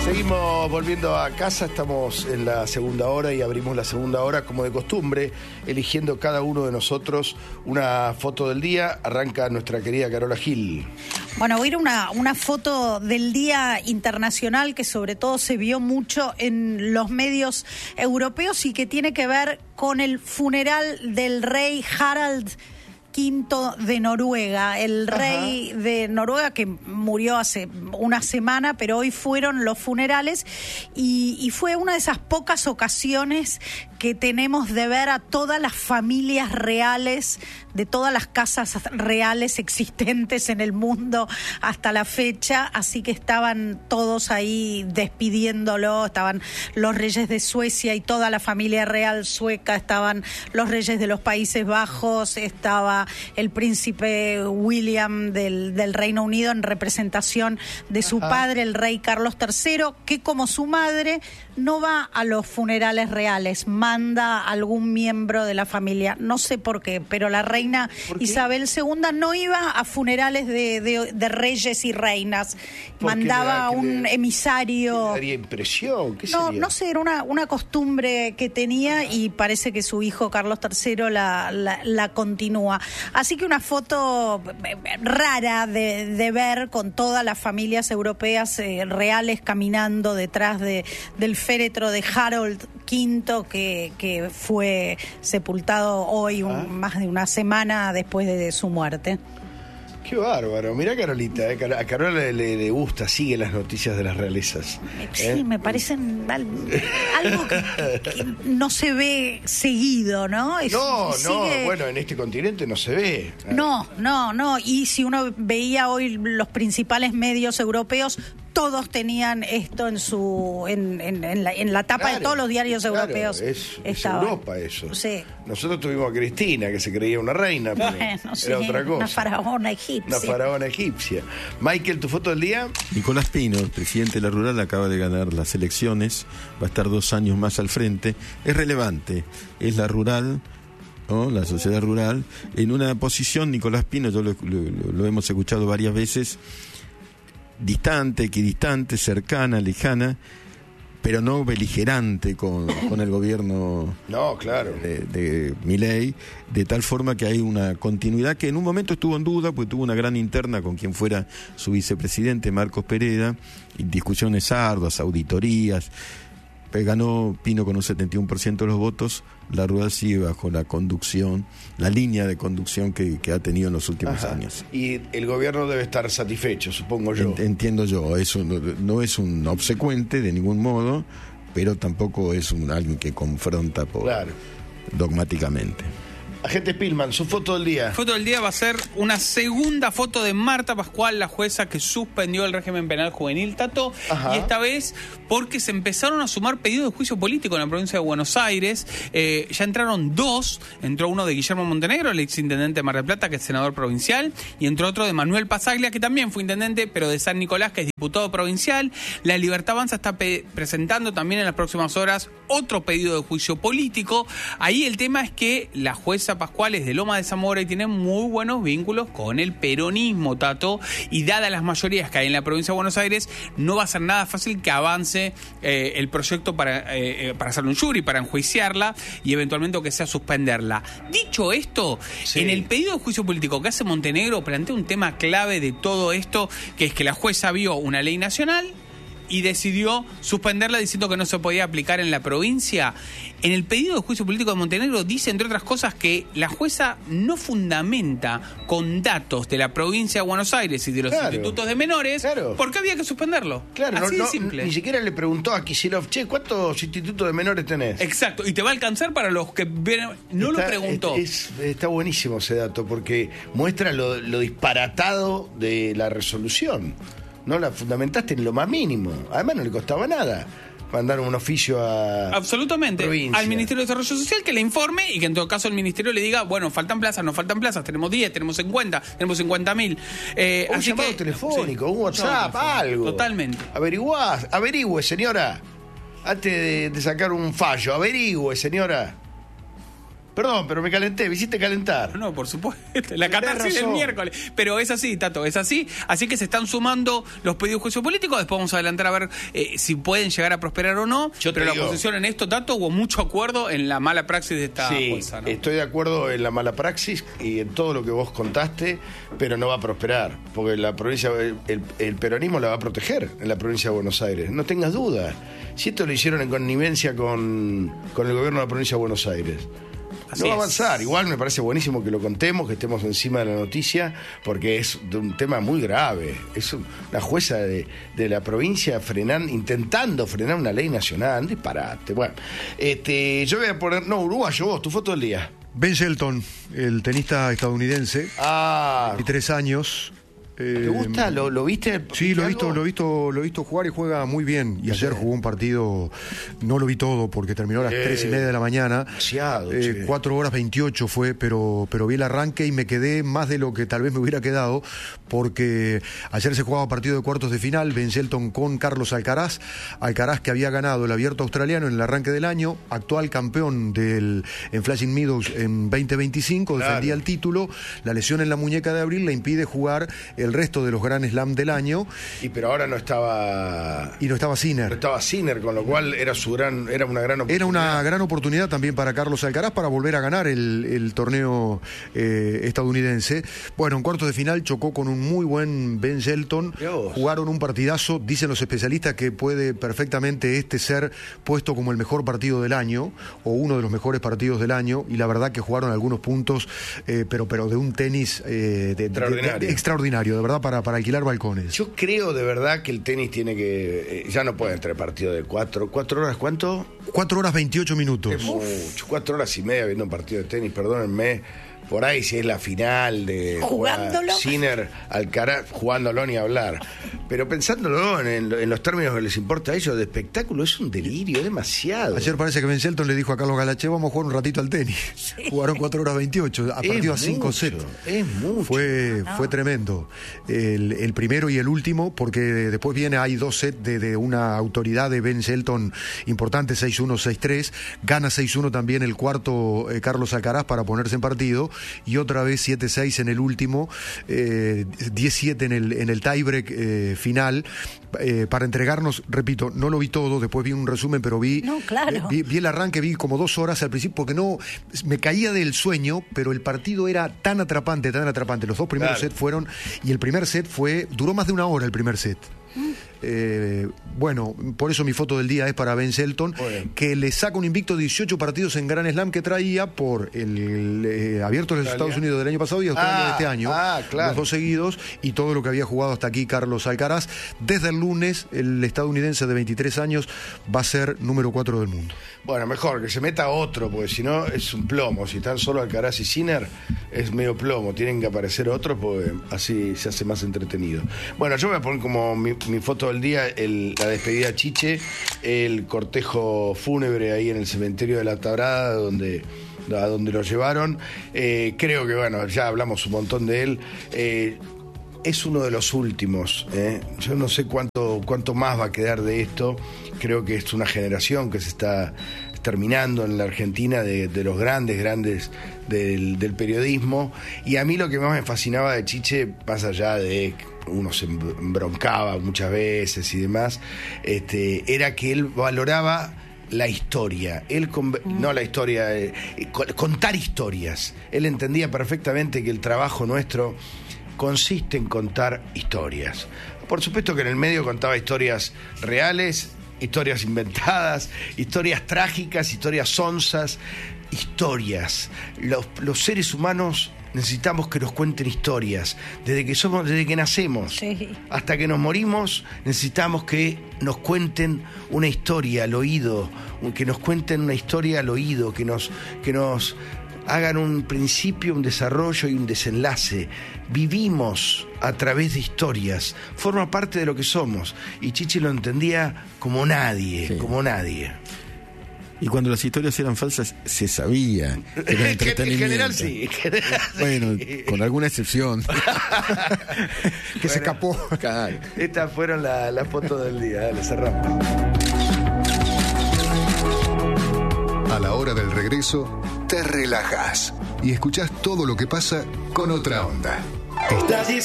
Seguimos volviendo a casa, estamos en la segunda hora y abrimos la segunda hora como de costumbre, eligiendo cada uno de nosotros una foto del día. Arranca nuestra querida Carola Gil. Bueno, voy a ir una foto del Día Internacional que sobre todo se vio mucho en los medios europeos y que tiene que ver con el funeral del rey Harald V de Noruega, el rey de Noruega que murió hace una semana, pero hoy fueron los funerales y fue una de esas pocas ocasiones que tenemos de ver a todas las familias reales, de todas las casas reales existentes en el mundo hasta la fecha, así que estaban todos ahí despidiéndolo, estaban los reyes de Suecia y toda la familia real sueca, estaban los reyes de los Países Bajos, estaba el príncipe William del Reino Unido en representación de su padre, el rey Carlos III, que como su madre no va a los funerales reales, manda a algún miembro de la familia, no sé por qué, pero la reina Isabel II no iba a funerales de reyes y reinas, mandaba a un emisario. ¿Daría impresión? ¿Qué no, sería? no sé, era una costumbre que tenía y parece que su hijo Carlos III la continúa. Así que una foto rara de ver con todas las familias europeas reales caminando detrás del féretro de Harold V que fue sepultado hoy, más de una semana después de su muerte. Qué bárbaro. Mirá Carolita, a Carola le gusta, sigue las noticias de las realezas. Sí, me parecen algo que no se ve seguido, ¿no? Bueno, en este continente no se ve. No. Y si uno veía hoy los principales medios europeos, todos tenían esto en la tapa de todos los diarios europeos. Es Europa eso. Sí. Nosotros tuvimos a Cristina, que se creía una reina, pero era otra cosa. Una faraona egipcia. Una faraona egipcia. Michael, ¿tu foto del día? Nicolás Pino, el presidente de la Rural, acaba de ganar las elecciones, va a estar 2 años más al frente. Es relevante, es la Rural, ¿no? La sociedad rural, en una posición, Nicolás Pino, yo lo hemos escuchado varias veces, distante, equidistante, cercana, lejana, pero no beligerante con el gobierno de Milei, de tal forma que hay una continuidad que en un momento estuvo en duda, porque tuvo una gran interna con quien fuera su vicepresidente, Marcos Pereda, y discusiones arduas, auditorías. Ganó Pino con un 71% de los votos. La Rural sigue bajo la conducción, la línea de conducción que ha tenido en los últimos años. Y el gobierno debe estar satisfecho, supongo yo. Entiendo yo, eso no es un obsecuente de ningún modo, pero tampoco es alguien que confronta dogmáticamente. Agente Spillman, su foto del día. Foto del día va a ser una segunda foto de Marta Pascual, la jueza que suspendió el régimen penal juvenil, Tato, y esta vez porque se empezaron a sumar pedidos de juicio político en la provincia de Buenos Aires. Ya entraron 2, entró uno de Guillermo Montenegro, el exintendente de Mar del Plata, que es senador provincial, y entró otro de Manuel Pasaglia, que también fue intendente, pero de San Nicolás, que es diputado provincial. La Libertad Avanza está presentando también en las próximas horas otro pedido de juicio político. Ahí el tema es que la jueza Pascual es de Loma de Zamora y tiene muy buenos vínculos con el peronismo, Tato, y dadas las mayorías que hay en la provincia de Buenos Aires, no va a ser nada fácil que avance el proyecto para hacerle un jury, para enjuiciarla y eventualmente que sea suspenderla. Dicho esto, en el pedido de juicio político que hace Montenegro plantea un tema clave de todo esto, que es que la jueza vio una ley nacional y decidió suspenderla diciendo que no se podía aplicar en la provincia. En el pedido de juicio político de Montenegro dice, entre otras cosas, que la jueza no fundamenta con datos de la provincia de Buenos Aires y de los institutos de menores porque había que suspenderlo. Así de simple. Ni siquiera le preguntó a Kicillof, ¿cuántos institutos de menores tenés? Exacto, y te va a alcanzar para los que no lo preguntó. Está buenísimo ese dato porque muestra lo disparatado de la resolución. No la fundamentaste en lo más mínimo. Además no le costaba nada mandar un oficio a absolutamente provincia, al Ministerio de Desarrollo Social, que le informe y que en todo caso el Ministerio le diga, bueno, faltan plazas, no faltan plazas, tenemos 10, tenemos 50, tenemos 50.000. Un llamado telefónico, un WhatsApp, algo. Totalmente. Averigüe, señora. Antes de sacar un fallo, averigüe, señora. Perdón, pero me calenté, me hiciste calentar. No, por supuesto. La catarsis del razón. miércoles. Pero es así, Tato, es así. Así que se están sumando los pedidos de juicio político. Después vamos a adelantar a ver si pueden llegar a prosperar o no. Pero la oposición en esto, Tato, hubo mucho acuerdo en la mala praxis de esta jueza, ¿no? Estoy de acuerdo en la mala praxis y en todo lo que vos contaste, pero no va a prosperar. Porque la provincia, el peronismo la va a proteger en la provincia de Buenos Aires. No tengas duda. Si esto lo hicieron en connivencia con el gobierno de la provincia de Buenos Aires. Así no va a es. avanzar. Igual me parece buenísimo que lo contemos, que estemos encima de la noticia, porque es de un tema muy grave. Es una jueza de la provincia intentando frenar una ley nacional. Un disparate. Bueno, yo voy a poner... No, uruguayo, vos, tu foto del día. Ben Shelton, el tenista estadounidense, 23 años. ¿Te gusta? ¿Lo viste? Sí, lo he visto jugar y juega muy bien. Y ayer jugó un partido, no lo vi todo porque terminó a las 3:30 de la mañana. 4 horas 28 fue, pero vi el arranque y me quedé más de lo que tal vez me hubiera quedado, porque ayer se jugaba partido de cuartos de final, Ben Shelton con Carlos Alcaraz. Alcaraz, que había ganado el Abierto Australiano en el arranque del año, actual campeón en Flushing Meadows en 2025, defendía el título. La lesión en la muñeca de abril le impide jugar el resto de los Grand Slam del año. Pero ahora no estaba... Y no estaba Sinner. No estaba Sinner, con lo cual era una gran oportunidad. Era una gran oportunidad también para Carlos Alcaraz para volver a ganar el torneo estadounidense. Bueno, en cuartos de final chocó con un muy buen Ben Shelton. Jugaron un partidazo. Dicen los especialistas que puede perfectamente ser puesto como el mejor partido del año, o uno de los mejores partidos del año, y la verdad que jugaron algunos puntos, pero de un tenis extraordinario, de verdad, para alquilar balcones. Yo creo de verdad que el tenis tiene que... ya no puede entrar partido de 4 horas, ¿cuánto? 4 horas 28 minutos. Es mucho, 4 horas y media viendo un partido de tenis, perdónenme. Por ahí si es la final de Sinner, Alcaraz, jugándolo ni hablar. Pero pensándolo en los términos que les importa a ellos, de espectáculo, es un delirio, es demasiado. Ayer parece que Ben Shelton le dijo a Carlos Galache, vamos a jugar un ratito al tenis. Sí. Jugaron 4 horas 28, a partido a 5 sets. Es mucho. Fue tremendo. El primero y el último, porque después hay 2 sets de una autoridad de Ben Shelton importante, 6-1, 6-3. Gana 6-1 también el cuarto Carlos Alcaraz para ponerse en partido. Y otra vez 7-6 en el último, 10-7 en el tiebreak final, para entregarnos, repito, no lo vi todo, después vi un resumen, pero vi el arranque, vi como 2 horas al principio, porque no me caía del sueño, pero el partido era tan atrapante. Los 2 primeros sets fueron, y el primer set duró más de 1 hora el primer set. Bueno, por eso mi foto del día es para Ben Shelton, que le saca un invicto de 18 partidos en Grand Slam que traía por el Abierto de los Estados Unidos del año pasado y Australia de este año, los 2 seguidos, y todo lo que había jugado hasta aquí Carlos Alcaraz. Desde el lunes, el estadounidense de 23 años va a ser número 4 del mundo. Bueno, mejor que se meta otro, porque si no es un plomo. Si están solo Alcaraz y Sinner, es medio plomo. Tienen que aparecer otros, porque así se hace más entretenido. Bueno, yo voy a poner como mi foto del día la despedida a Chiche, el cortejo fúnebre ahí en el cementerio de La Tabrada, a donde lo llevaron. Creo que, bueno, ya hablamos un montón de él. Es uno de los últimos. Yo no sé cuánto más va a quedar de esto. Creo que es una generación que se está terminando en la Argentina de los grandes del periodismo. Y a mí lo que más me fascinaba de Chiche, más allá de uno se embroncaba muchas veces y demás, era que él valoraba la historia, no la historia, contar historias. Él entendía perfectamente que el trabajo nuestro consiste en contar historias. Por supuesto que en el medio contaba historias reales, historias inventadas, historias trágicas, historias sonsas, historias. Los seres humanos necesitamos que nos cuenten historias. Desde que nacemos hasta que nos morimos, necesitamos que nos cuenten una historia al oído, que nos cuenten una historia al oído, que nos hagan un principio, un desarrollo y un desenlace. Vivimos a través de historias, forma parte de lo que somos. Y Chiche lo entendía como nadie. Y cuando las historias eran falsas, se sabía que era entretenimiento. En general sí. Bueno, con alguna excepción. Que se escapó. Estas fueron las fotos del día. Dale, cerramos. A la hora del regreso, te relajás y escuchás todo lo que pasa con otra onda. Estás